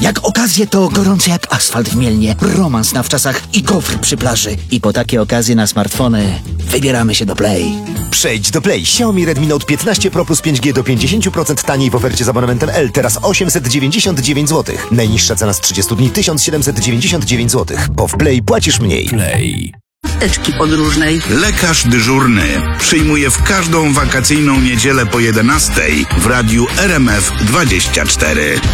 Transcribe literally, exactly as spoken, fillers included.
Jak okazje to gorące jak asfalt w Mielnie, romans na wczasach i gofr przy plaży. I po takie okazje na smartfony wybieramy się do Play. Przejdź do Play. Xiaomi Redmi Note piętnaście Pro plus pięć G do pięćdziesiąt procent taniej w ofercie z abonamentem L. Teraz osiemset dziewięćdziesiąt dziewięć złotych. Najniższa cena z trzydziestu dni tysiąc siedemset dziewięćdziesiąt dziewięć złotych. Bo w Play płacisz mniej. Play. Apteczki podróżnej. Lekarz dyżurny przyjmuje w każdą wakacyjną niedzielę po jedenastej w radiu R M F dwadzieścia cztery.